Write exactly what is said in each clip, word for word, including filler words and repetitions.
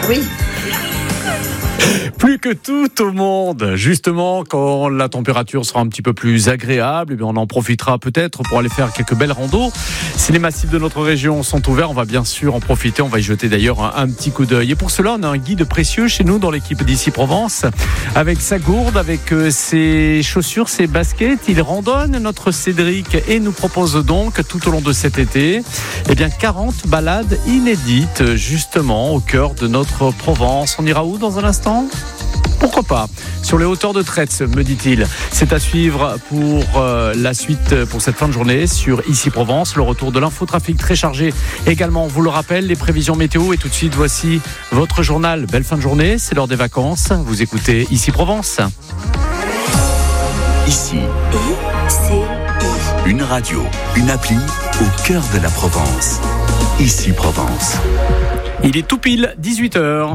Oui. Plus que tout au monde, justement, quand la température sera un petit peu plus agréable, eh bien on en profitera peut-être pour aller faire quelques belles randos. Si les massifs de notre région sont ouverts, on va bien sûr en profiter. On va y jeter d'ailleurs un, un petit coup d'œil. Et pour cela, on a un guide précieux chez nous dans l'équipe d'Ici Provence, avec sa gourde, avec ses chaussures, ses baskets. Il randonne, notre Cédric, et nous propose donc tout au long de cet été, eh bien quarante balades inédites, justement au cœur de notre Provence. On ira où dans un instant ? Pourquoi pas ? Sur les hauteurs de Tretz, me dit-il. C'est à suivre pour euh, la suite, pour cette fin de journée sur Ici Provence. Le retour de l'infotrafic très chargé également, on vous le rappelle, les prévisions météo. Et tout de suite, voici votre journal. Belle fin de journée, c'est l'heure des vacances. Vous écoutez Ici Provence. Ici, une radio, une appli au cœur de la Provence. Ici Provence. Il est tout pile dix-huit heures.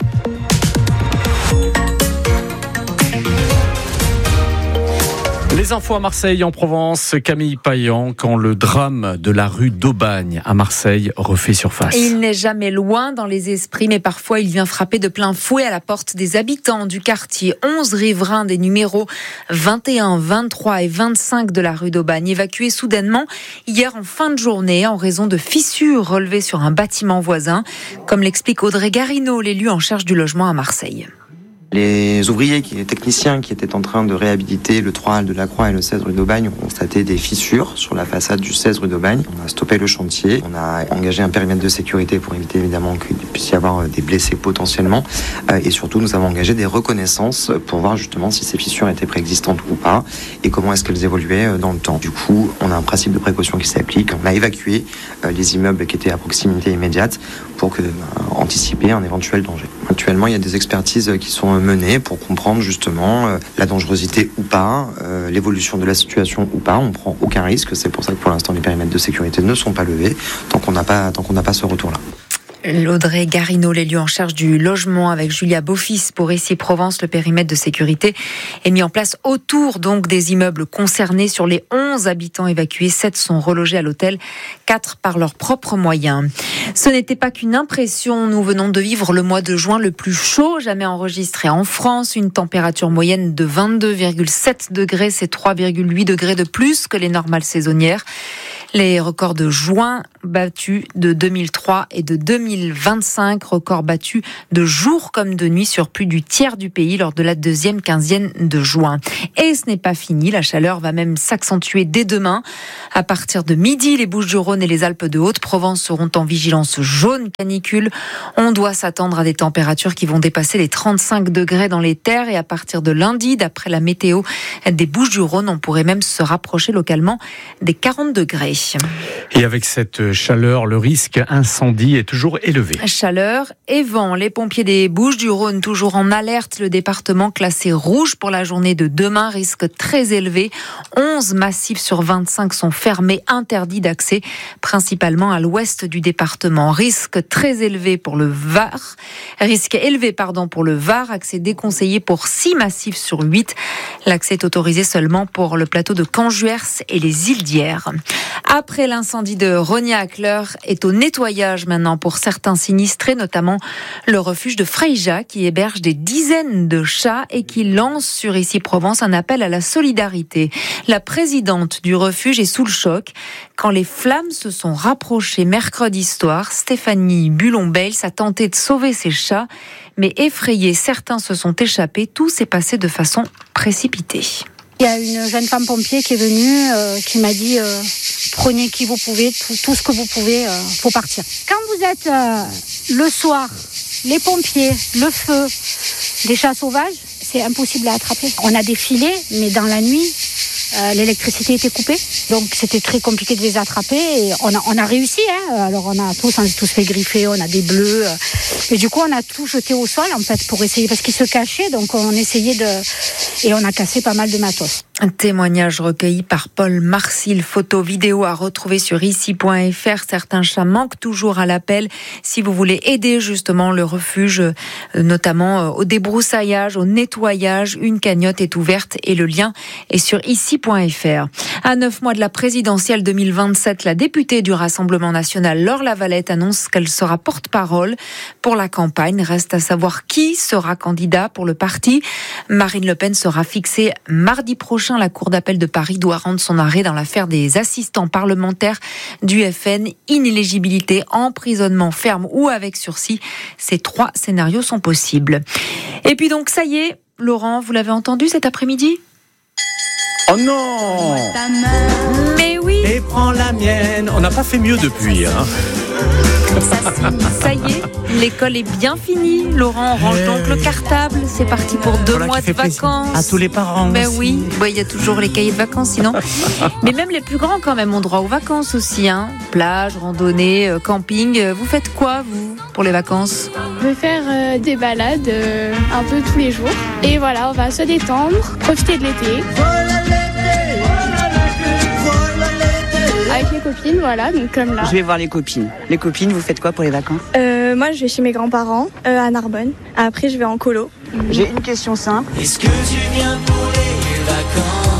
Les infos à Marseille, en Provence, Camille Payan, quand le drame de la rue d'Aubagne à Marseille refait surface. Et il n'est jamais loin dans les esprits, mais parfois il vient frapper de plein fouet à la porte des habitants du quartier. onze riverains des numéros vingt et un, vingt-trois et vingt-cinq de la rue d'Aubagne, évacués soudainement hier en fin de journée en raison de fissures relevées sur un bâtiment voisin, comme l'explique Audrey Garino, l'élu en charge du logement à Marseille. Les ouvriers, les techniciens qui étaient en train de réhabiliter le trois halles de la Croix et le seize rue d'Aubagne ont constaté des fissures sur la façade du seize rue d'Aubagne. On a stoppé le chantier, on a engagé un périmètre de sécurité pour éviter évidemment qu'il puisse y avoir des blessés potentiellement. Et surtout, nous avons engagé des reconnaissances pour voir justement si ces fissures étaient préexistantes ou pas et comment est-ce qu'elles évoluaient dans le temps. Du coup, on a un principe de précaution qui s'applique. On a évacué les immeubles qui étaient à proximité immédiate pour que, euh, anticiper un éventuel danger. Actuellement, il y a des expertises qui sont menées pour comprendre justement euh, la dangerosité ou pas, euh, l'évolution de la situation ou pas. On ne prend aucun risque. C'est pour ça que pour l'instant, les périmètres de sécurité ne sont pas levés tant qu'on n'a pas, tant qu'on n'a pas ce retour-là. Audrey Garino, l'élu en charge du logement, avec Julia Beaufils pour Ici Provence. Le périmètre de sécurité est mis en place autour donc des immeubles concernés. Sur les onze habitants évacués, sept sont relogés à l'hôtel, quatre par leurs propres moyens. Ce n'était pas qu'une impression. Nous venons de vivre le mois de juin le plus chaud jamais enregistré en France. Une température moyenne de vingt-deux virgule sept degrés, c'est trois virgule huit degrés de plus que les normales saisonnières. Les records de juin battus de deux mille trois et de deux mille vingt-cinq, records battus de jour comme de nuit sur plus du tiers du pays lors de la deuxième quinzaine de juin. Et ce n'est pas fini, la chaleur va même s'accentuer dès demain. À partir de midi, les Bouches-du-Rhône et les Alpes de Haute-Provence seront en vigilance jaune canicule. On doit s'attendre à des températures qui vont dépasser les trente-cinq degrés dans les terres et à partir de lundi, d'après la météo des Bouches-du-Rhône, on pourrait même se rapprocher localement des quarante degrés. Et avec cette chaleur, le risque incendie est toujours élevé. Chaleur et vent. Les pompiers des Bouches-du-Rhône toujours en alerte. Le département classé rouge pour la journée de demain, risque très élevé. onze massifs sur vingt-cinq sont fermés, interdits d'accès, principalement à l'ouest du département. Risque très élevé pour le Var. Risque élevé, pardon, pour le Var. Accès déconseillé pour six massifs sur huit. L'accès est autorisé seulement pour le plateau de Canjuers et les îles d'Hyères. Après l'incendie de Rognac, l'heure est au nettoyage maintenant pour certains sinistrés, notamment le refuge de Freyja qui héberge des dizaines de chats et qui lance sur Ici Provence un appel à la solidarité. La présidente du refuge est sous le choc. Quand les flammes se sont rapprochées mercredi soir, Stéphanie Bulon-Bales a tenté de sauver ses chats, mais effrayés, certains se sont échappés. Tout s'est passé de façon précipitée. Il y a une jeune femme pompier qui est venue, euh, qui m'a dit euh, prenez qui vous pouvez, tout, tout ce que vous pouvez, euh, faut partir. Quand vous êtes euh, le soir, les pompiers, le feu, des chats sauvages, c'est impossible à attraper. On a des filets, mais dans la nuit, euh, l'électricité était coupée, donc c'était très compliqué de les attraper. Et on a, on a réussi, hein. Alors on a tous, on s'est tous fait griffer, on a des bleus, euh, et du coup on a tout jeté au sol en fait pour essayer, parce qu'ils se cachaient, donc on essayait de, et on a cassé pas mal de matos. Un témoignage recueilli par Paul Marcil, photo vidéo à retrouver sur ici point f r. Certains chats manquent toujours à l'appel. Si vous voulez aider justement le refuge, notamment au débroussaillage, au nettoyage, une cagnotte est ouverte et le lien est sur ici point f r. À neuf mois de la présidentielle deux mille vingt-sept, la députée du Rassemblement national, Laure Lavalette, annonce qu'elle sera porte-parole pour la campagne. Reste à savoir qui sera candidat pour le parti. Marine Le Pen sera fixée mardi prochain. La Cour d'appel de Paris doit rendre son arrêt dans l'affaire des assistants parlementaires du F N. Inéligibilité, emprisonnement ferme ou avec sursis. Ces trois scénarios sont possibles. Et puis donc, ça y est, Laurent, vous l'avez entendu cet après-midi ? Oh non! Mais oui! Et prends la mienne. On n'a pas fait mieux depuis, hein. Ça y est, l'école est bien finie. Laurent, on range donc le cartable. C'est parti pour deux Voilà mois qui fait de vacances. plaisir à tous les parents. Ben aussi. oui, il ouais, y a toujours les cahiers de vacances sinon. Mais même les plus grands quand même ont droit aux vacances aussi. Hein. Plage, randonnée, euh, camping. Vous faites quoi vous pour les vacances ? On veut faire euh, des balades euh, un peu tous les jours. Et voilà, on va se détendre, profiter de l'été. Avec les copines, voilà, donc comme là. Je vais voir les copines. Les copines, vous faites quoi pour les vacances ? Euh, moi, je vais chez mes grands-parents, euh, à Narbonne. Après, je vais en colo. J'ai une question simple. Est-ce que tu viens pour les vacances ?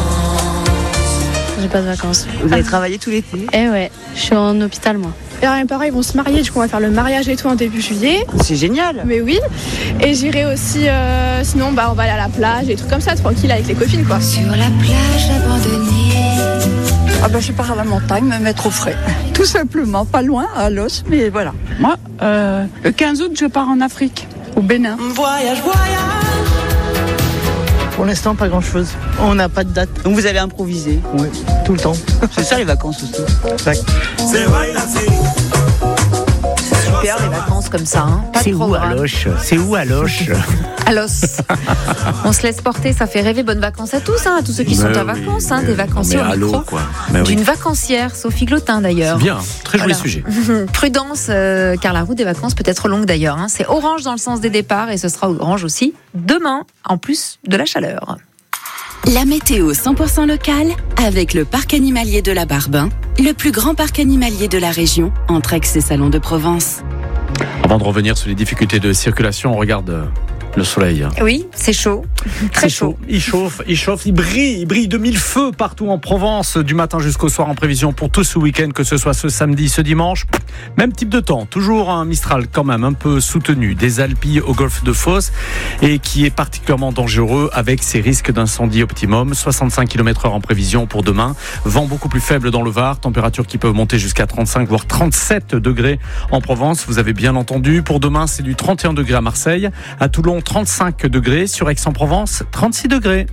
J'ai pas de vacances. Vous avez travaillé tout l'été ? Eh ouais, je suis en hôpital moi. Alors, mes parents, ils vont se marier, du coup, on va faire le mariage et tout en début juillet. C'est génial. Mais oui. Et j'irai aussi, euh, sinon, bah, on va aller à la plage et tout comme ça, tranquille avec les copines, quoi. Sur la plage abandonnée. Ah ben, je pars à la montagne, me mettre au frais. Tout simplement, pas loin, à Los, mais voilà. Moi, euh, le quinze août, je pars en Afrique, au Bénin. Voyage, voyage. Pour l'instant, pas grand-chose. On n'a pas de date. Donc vous avez improvisé ? Oui, tout le temps. C'est ça les vacances aussi. C'est vrai, là, c'est... Super les vacances comme ça. Hein. Pas C'est de où à programme. Loche ? C'est où à Loche ? À l'os. On se laisse porter, ça fait rêver. Bonnes vacances à tous, hein, à tous ceux qui sont à vacances, hein, des vacanciers mais au allô, micro. quoi. Mais oui. D'une vacancière, Sophie Glotin d'ailleurs. Bien, très joli Voilà. sujet. Prudence, euh, car la route des vacances peut être longue d'ailleurs. Hein. C'est orange dans le sens des départs et ce sera orange aussi demain, en plus de la chaleur. La météo cent pour cent locale avec le parc animalier de la Barbin, le plus grand parc animalier de la région, entre Aix et Salon de Provence. Avant de revenir sur les difficultés de circulation, on regarde euh, le soleil. Oui, c'est chaud, très C'est chaud. Il chauffe, il chauffe, il brille, il brille de mille feux partout en Provence, du matin jusqu'au soir en prévision pour tout ce week-end, que ce soit ce samedi, ce dimanche. Même type de temps, toujours un Mistral quand même un peu soutenu, des Alpilles au golfe de Fos et qui est particulièrement dangereux avec ses risques d'incendie optimum. soixante-cinq kilomètres heure en prévision pour demain. Vent beaucoup plus faible dans le Var, températures qui peuvent monter jusqu'à trente-cinq voire trente-sept degrés en Provence. Vous avez bien entendu, pour demain c'est du trente et un degrés à Marseille, à Toulon trente-cinq degrés, sur Aix-en-Provence trente-six degrés.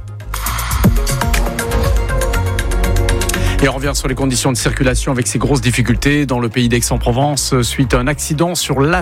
Et on revient sur les conditions de circulation avec ces grosses difficultés dans le pays d'Aix-en-Provence suite à un accident sur l'A